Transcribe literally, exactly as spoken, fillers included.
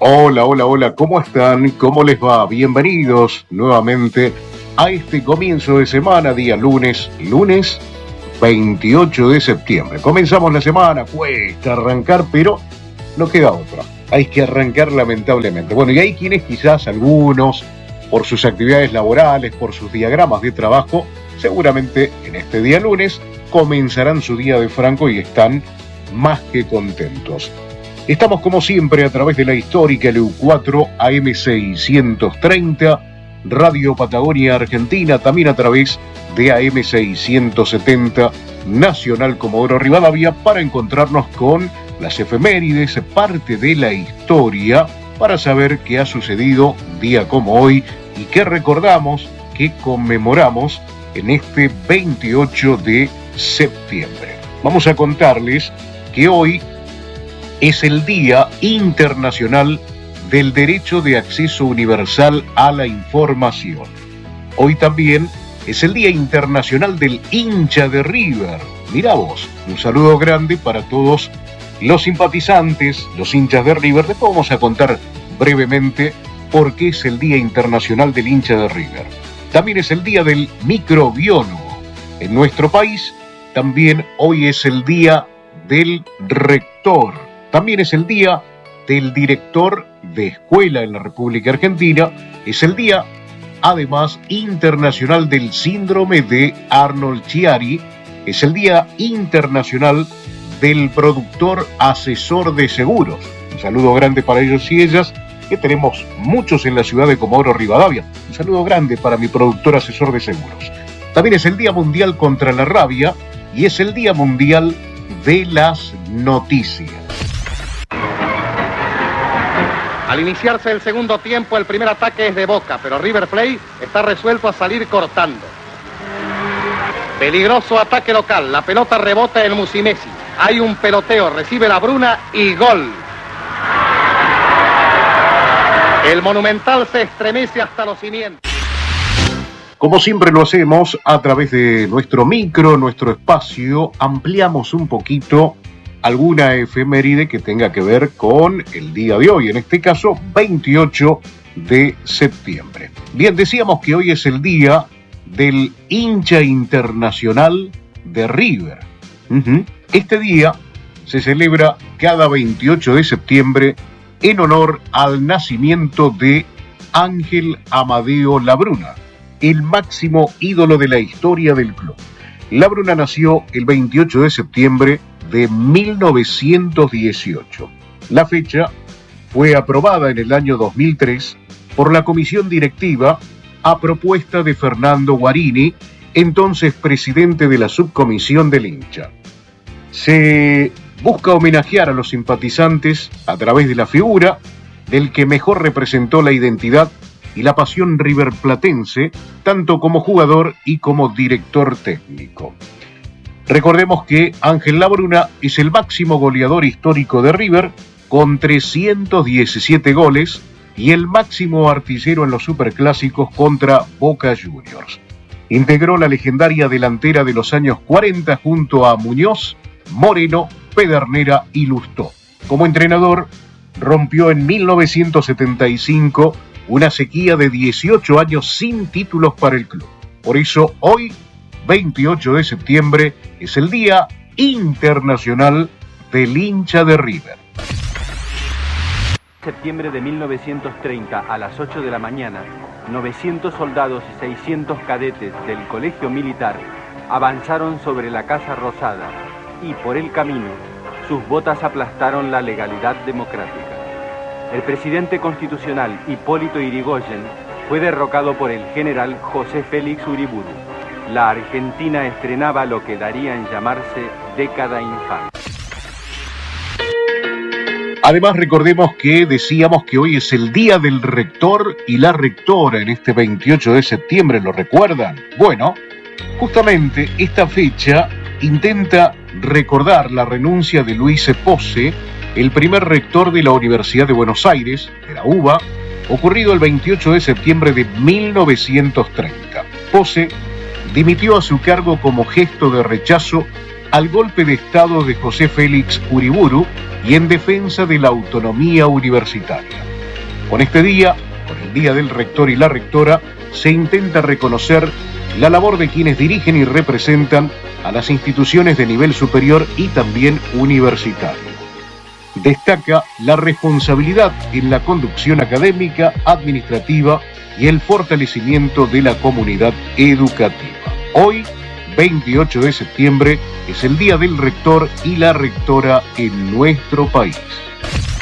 Hola, hola, hola, ¿cómo están? ¿Cómo les va? Bienvenidos nuevamente a este comienzo de semana, día lunes, lunes veintiocho de septiembre. Comenzamos la semana, cuesta arrancar, pero no queda otra. Hay que arrancar lamentablemente. Bueno, y hay quienes quizás algunos, por sus actividades laborales, por sus diagramas de trabajo, seguramente en este día lunes comenzarán su día de franco y están más que contentos. Estamos como siempre a través de la histórica L U cuatro A M seiscientos treinta, Radio Patagonia Argentina, también a través de A M seiscientos setenta, Nacional Comodoro Rivadavia, para encontrarnos con las efemérides, parte de la historia, para saber qué ha sucedido día como hoy y qué recordamos, qué conmemoramos en este veintiocho de septiembre. Vamos a contarles que hoy es el Día Internacional del Derecho de Acceso Universal a la Información. Hoy también es el Día Internacional del Hincha de River. Mirá vos, un saludo grande para todos los simpatizantes, los hinchas de River. Después vamos a contar brevemente por qué es el Día Internacional del Hincha de River. También es el Día del Microbiólogo. En nuestro país también hoy es el Día del Rector. También es el Día del Director de Escuela en la República Argentina. Es el Día, además, Internacional del Síndrome de Arnold-Chiari. Es el Día Internacional del Productor Asesor de Seguros. Un saludo grande para ellos y ellas, que tenemos muchos en la ciudad de Comodoro Rivadavia. Un saludo grande para mi productor asesor de seguros. También es el Día Mundial contra la Rabia y es el Día Mundial de las Noticias. Al iniciarse el segundo tiempo, el primer ataque es de Boca, pero River Plate está resuelto a salir cortando. Peligroso ataque local, la pelota rebota en Musimesi. Hay un peloteo, recibe la Bruna y gol. El Monumental se estremece hasta los cimientos. Como siempre lo hacemos a través de nuestro micro, nuestro espacio, ampliamos un poquito alguna efeméride que tenga que ver con el día de hoy, en este caso veintiocho de septiembre. Bien, decíamos que hoy es el día del hincha internacional de River. Uh-huh. Este día se celebra cada veintiocho de septiembre en honor al nacimiento de Ángel Amadeo Labruna, el máximo ídolo de la historia del club. Labruna nació el veintiocho de septiembre de mil novecientos dieciocho. La fecha fue aprobada en el año dos mil tres por la comisión directiva a propuesta de Fernando Guarini, entonces presidente de la subcomisión del hincha. Se busca homenajear a los simpatizantes a través de la figura del que mejor representó la identidad y la pasión riverplatense, tanto como jugador y como director técnico. Recordemos que Ángel Labruna es el máximo goleador histórico de River, con trescientos diecisiete goles, y el máximo artillero en los superclásicos contra Boca Juniors. Integró la legendaria delantera de los años cuarenta junto a Muñoz, Moreno, Pedernera y Lustó. Como entrenador, rompió en mil novecientos setenta y cinco una sequía de dieciocho años sin títulos para el club. Por eso, hoy, veintiocho de septiembre, es el Día Internacional del Hincha de River. Septiembre de mil novecientos treinta, a las ocho de la mañana, novecientos soldados y seiscientos cadetes del Colegio Militar avanzaron sobre la Casa Rosada y, por el camino, sus botas aplastaron la legalidad democrática. El presidente constitucional Hipólito Yrigoyen fue derrocado por el general José Félix Uriburu. La Argentina estrenaba lo que daría en llamarse década infame. Además, recordemos que decíamos que hoy es el día del rector y la rectora en este veintiocho de septiembre, ¿lo recuerdan? Bueno, justamente esta fecha intenta recordar la renuncia de Luis Pose, el primer rector de la Universidad de Buenos Aires, de la UBA, ocurrido el veintiocho de septiembre de mil novecientos treinta. Pose dimitió a su cargo como gesto de rechazo al golpe de Estado de José Félix Uriburu y en defensa de la autonomía universitaria. Con este día, con el Día del Rector y la Rectora, se intenta reconocer la labor de quienes dirigen y representan a las instituciones de nivel superior y también universitario. Destaca la responsabilidad en la conducción académica, administrativa y el fortalecimiento de la comunidad educativa. Hoy, veintiocho de septiembre, es el Día del Rector y la Rectora en nuestro país.